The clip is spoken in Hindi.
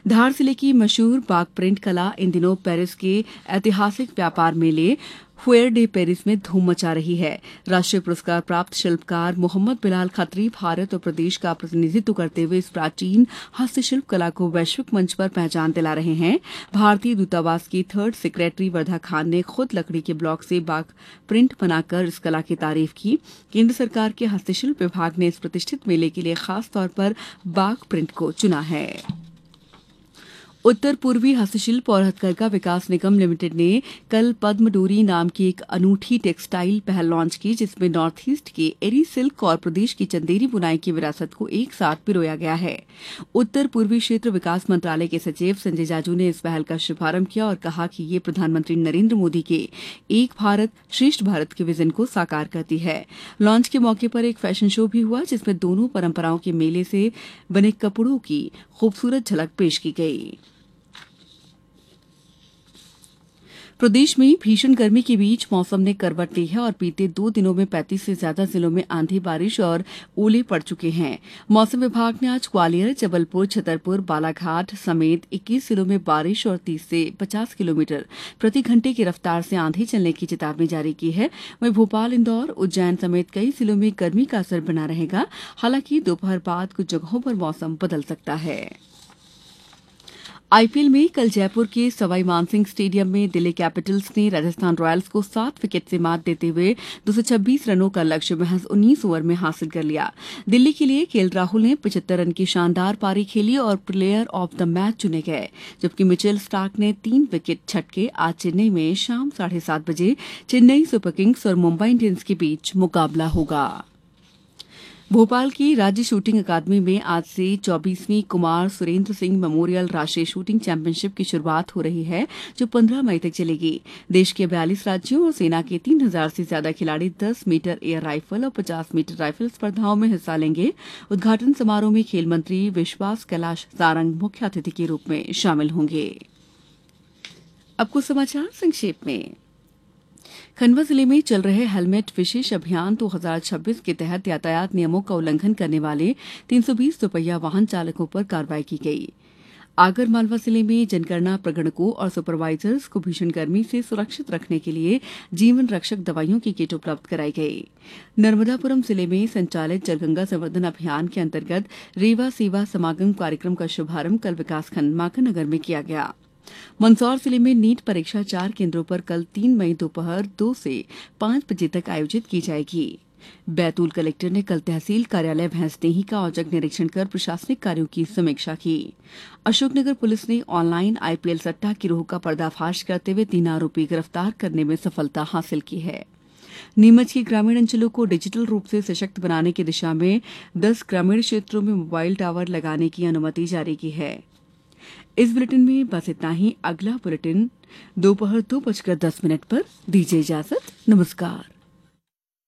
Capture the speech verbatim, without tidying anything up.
धार जिले की मशहूर बाघ प्रिंट कला इन दिनों पेरिस के ऐतिहासिक व्यापार मेले फुएर डे पेरिस में धूम मचा रही है। राष्ट्रीय पुरस्कार प्राप्त शिल्पकार मोहम्मद बिलाल खत्री भारत और प्रदेश का प्रतिनिधित्व करते हुए इस प्राचीन हस्तशिल्प कला को वैश्विक मंच पर पहचान दिला रहे हैं। भारतीय दूतावास की थर्ड सेक्रेटरी वर्धा खान ने खुद लकड़ी के ब्लॉक से बाघ प्रिंट बनाकर इस कला की तारीफ की। केंद्र सरकार के हस्तशिल्प विभाग ने इस प्रतिष्ठित मेले के लिए खास तौर पर बाघ प्रिंट को चुना है। उत्तर पूर्वी हस्तशिल्प और हथकरघा विकास निगम लिमिटेड ने कल पद्म डोरी नाम की एक अनूठी टेक्सटाइल पहल लॉन्च की, जिसमें नॉर्थ ईस्ट के एरी सिल्क और प्रदेश की चंदेरी बुनाई की विरासत को एक साथ पिरोया गया है। उत्तर पूर्वी क्षेत्र विकास मंत्रालय के सचिव संजय जाजू ने इस पहल का शुभारंभ किया और कहा कि ये प्रधानमंत्री नरेंद्र मोदी के एक भारत श्रेष्ठ भारत के विजन को साकार करती है। लॉन्च के मौके पर एक फैशन शो भी हुआ, जिसमें दोनों परंपराओं के मेले से बने कपड़ों की खूबसूरत झलक पेश की गई। प्रदेश में भीषण गर्मी के बीच मौसम ने करवट ली है और बीते दो दिनों में पैंतीस से ज्यादा जिलों में आंधी बारिश और ओले पड़ चुके हैं। मौसम विभाग ने आज ग्वालियर, जबलपुर, छतरपुर, बालाघाट समेत इक्कीस जिलों में बारिश और तीस से पचास किलोमीटर प्रति घंटे की रफ्तार से आंधी चलने की चेतावनी जारी की है। वहीं भोपाल, इंदौर, उज्जैन समेत कई जिलों में गर्मी का असर बना रहेगा। हालांकि दोपहर बाद कुछ जगहों पर मौसम बदल सकता है। आईपीएल में कल जयपुर के सवाई मानसिंह स्टेडियम में दिल्ली कैपिटल्स ने राजस्थान रॉयल्स को सात विकेट से मात देते हुए दो सौ छब्बीस रनों का लक्ष्य महज उन्नीस ओवर में हासिल कर लिया। दिल्ली के लिए केएल राहुल ने पचहत्तर रन की शानदार पारी खेली और प्लेयर ऑफ द मैच चुने गए, जबकि मिचेल स्टार्क ने तीन विकेट छटके। आज चेन्नई में शाम साढ़े सात बजे चेन्नई सुपर किंग्स और मुंबई इंडियंस के बीच मुकाबला होगा। भोपाल की राज्य शूटिंग अकादमी में आज से चौबीसवीं कुमार सुरेंद्र सिंह मेमोरियल राष्ट्रीय शूटिंग चैंपियनशिप की शुरुआत हो रही है, जो पंद्रह मई तक चलेगी। देश के बयालीस राज्यों और सेना के तीन हजार से ज्यादा खिलाड़ी दस मीटर एयर राइफल और पचास मीटर राइफल स्पर्धाओं में हिस्सा लेंगे। उद्घाटन समारोह में खेल मंत्री विश्वास कैलाश सारंग मुख्य अतिथि के रूप में शामिल होंगे। अब कुछ समाचार संक्षेप में। खंडवा जिले में चल रहे हेलमेट विशेष अभियान दो हज़ार छब्बीस के तहत यातायात नियमों का उल्लंघन करने वाले तीन सौ बीस दोपहिया वाहन चालकों पर कार्रवाई की गई। आगर मालवा जिले में जनगणना प्रगणकों और सुपरवाइजर्स को भीषण गर्मी से सुरक्षित रखने के लिए जीवन रक्षक दवाइयों की किट उपलब्ध कराई गई। नर्मदापुरम जिले में संचालित जलगंगा संवर्धन अभियान के अंतर्गत रेवा सेवा समागम कार्यक्रम का शुभारंभ कल विकासखंड माखननगर में किया गया। मंदसौर जिले में नीट परीक्षा चार केंद्रों पर कल तीन मई दोपहर दो से पांच बजे तक आयोजित की जाएगी। बैतूल कलेक्टर ने कल तहसील कार्यालय भैंसदेही का औचक निरीक्षण कर प्रशासनिक कार्यों की समीक्षा की। अशोकनगर पुलिस ने ऑनलाइन आईपीएल सट्टा गिरोह का पर्दाफाश करते हुए तीन आरोपी गिरफ्तार करने में सफलता हासिल की है। नीमच के ग्रामीण अंचलों को डिजिटल रूप से सशक्त बनाने की दिशा में दस ग्रामीण क्षेत्रों में मोबाइल टावर लगाने की अनुमति जारी की है। इस बुलेटिन में बस इतना ही। अगला बुलेटिन दोपहर दो बजकर दस मिनट पर। दीजिए इजाजत। नमस्कार।